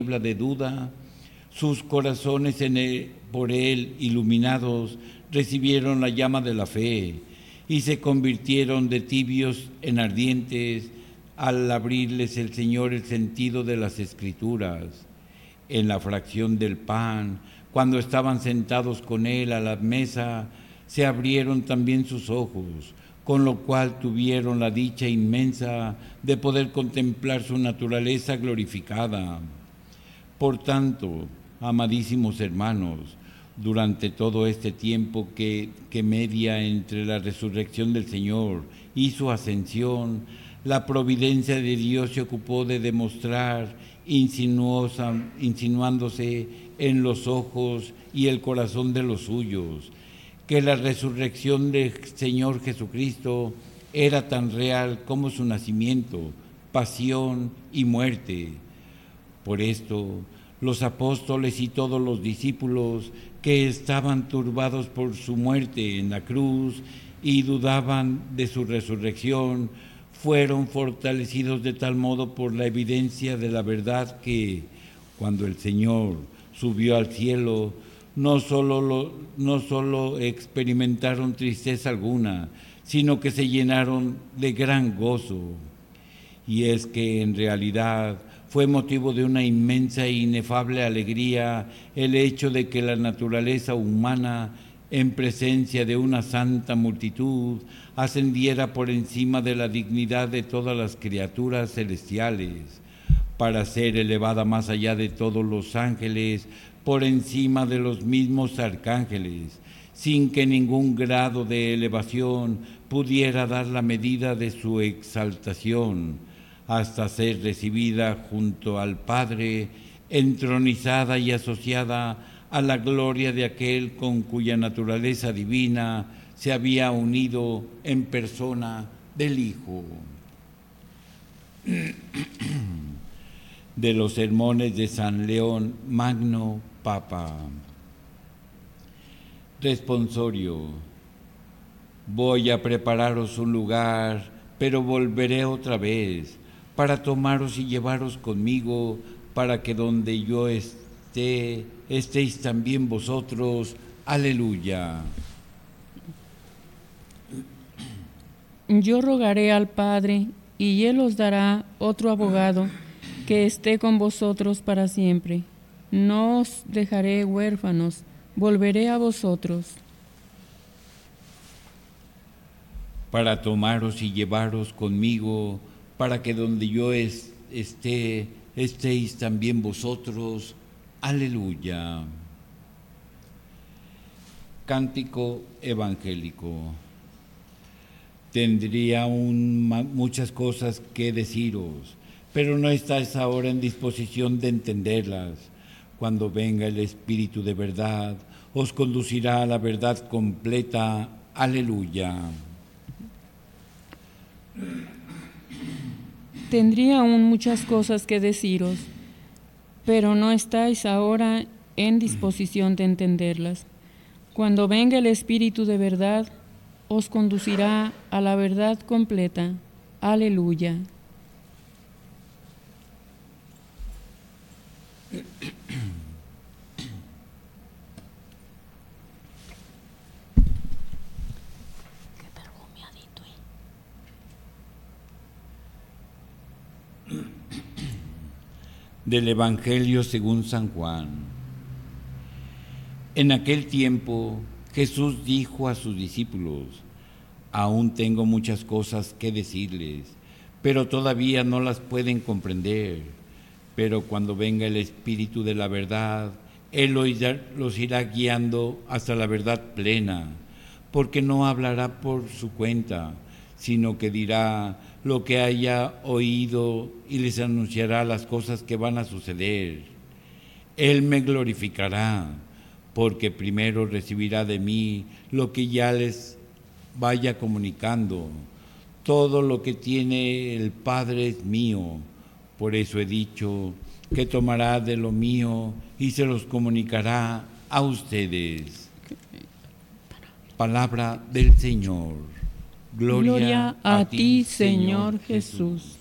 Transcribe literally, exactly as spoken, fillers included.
de duda, sus corazones en él, por él iluminados recibieron la llama de la fe y se convirtieron de tibios en ardientes al abrirles el Señor el sentido de las Escrituras. En la fracción del pan, cuando estaban sentados con él a la mesa, se abrieron también sus ojos, con lo cual tuvieron la dicha inmensa de poder contemplar su naturaleza glorificada. Por tanto, amadísimos hermanos, durante todo este tiempo que, que media entre la resurrección del Señor y su ascensión, la providencia de Dios se ocupó de demostrar, insinuosa, insinuándose en los ojos y el corazón de los suyos, que la resurrección del Señor Jesucristo era tan real como su nacimiento, pasión y muerte. Por esto, los apóstoles y todos los discípulos que estaban turbados por su muerte en la cruz y dudaban de su resurrección, fueron fortalecidos de tal modo por la evidencia de la verdad que, cuando el Señor subió al cielo, no solo, lo, no solo experimentaron tristeza alguna, sino que se llenaron de gran gozo. Y es que en realidad fue motivo de una inmensa e inefable alegría el hecho de que la naturaleza humana, en presencia de una santa multitud, ascendiera por encima de la dignidad de todas las criaturas celestiales, para ser elevada más allá de todos los ángeles, por encima de los mismos arcángeles, sin que ningún grado de elevación pudiera dar la medida de su exaltación, hasta ser recibida junto al Padre, entronizada y asociada a la gloria de aquel con cuya naturaleza divina se había unido en persona del Hijo. De los sermones de San León Magno, Papa. Responsorio. Voy a prepararos un lugar, pero volveré otra vez, para tomaros y llevaros conmigo, para que donde yo esté, estéis también vosotros. Aleluya. Yo rogaré al Padre, y Él os dará otro abogado, que esté con vosotros para siempre. No os dejaré huérfanos, volveré a vosotros. Para tomaros y llevaros conmigo, para que donde yo es, esté, estéis también vosotros. Aleluya. Cántico evangélico. Tendría aún muchas cosas que deciros, pero no estáis ahora en disposición de entenderlas. Cuando venga el Espíritu de verdad, os conducirá a la verdad completa. Aleluya. Tendría aún muchas cosas que deciros, pero no estáis ahora en disposición de entenderlas. Cuando venga el Espíritu de verdad, os conducirá a la verdad completa. Aleluya. Del Evangelio según San Juan. En aquel tiempo Jesús dijo a sus discípulos: aún tengo muchas cosas que decirles, pero todavía no las pueden comprender. Pero cuando venga el Espíritu de la verdad, Él los irá guiando hasta la verdad plena, porque no hablará por su cuenta, sino que dirá lo que haya oído y les anunciará las cosas que van a suceder. Él me glorificará, porque primero recibirá de mí lo que ya les vaya comunicando. Todo lo que tiene el Padre es mío. Por eso he dicho que tomará de lo mío y se los comunicará a ustedes. Palabra del Señor. Gloria, Gloria a, a ti, Señor Jesús. Jesús.